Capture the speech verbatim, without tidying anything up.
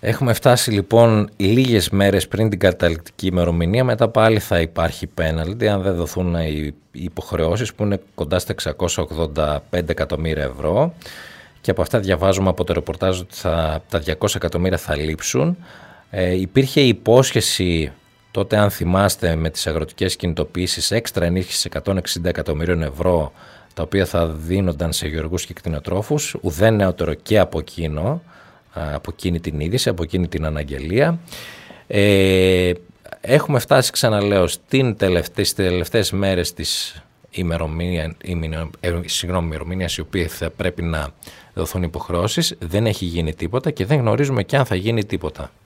Έχουμε φτάσει λοιπόν λίγες μέρες πριν την καταληκτική ημερομηνία, μετά πάλι θα υπάρχει πέναλτι αν δεν δοθούν οι υποχρεώσεις που είναι κοντά στα εξακόσια ογδόντα πέντε εκατομμύρια ευρώ και από αυτά διαβάζουμε από το ρεπορτάζ ότι θα, τα διακόσια εκατομμύρια θα λείψουν. Ε, υπήρχε υπόσχεση τότε, αν θυμάστε, με τις αγροτικές κινητοποιήσεις έξτρα ενίσχυση εκατόν εξήντα εκατομμυρίων ευρώ, τα οποία θα δίνονταν σε γεωργούς και κτηνοτρόφους, ουδέν νεότερο και από εκείνο, από εκείνη την είδηση, από εκείνη την αναγγελία. Ε, έχουμε φτάσει, ξαναλέω, στην τελευταί, στις τελευταίες μέρες της ημερομηνία, ε, συγγνώμη, ημερομηνίας, οι οποίες θα πρέπει να δοθούν υποχρεώσεις. Δεν έχει γίνει τίποτα και δεν γνωρίζουμε και αν θα γίνει τίποτα.